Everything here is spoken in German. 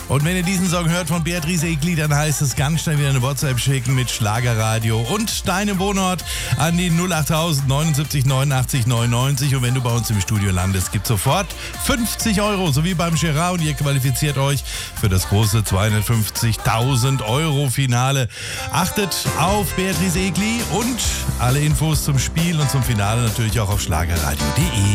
Und wenn ihr diesen Song hört von Beatrice Egli, dann heißt es ganz schnell wieder eine WhatsApp schicken mit Schlagerradio und deinem Wohnort an die 08000 79 89 99. Und wenn du bei uns im Studio landest, gibt es sofort 50 Euro, so wie beim Gerard. Und ihr qualifiziert euch für das große 250.000 Euro Finale. Achtet auf Beatrice Egli und alle Infos zum Spiel und zum Finale natürlich auch auf schlagerradio.de.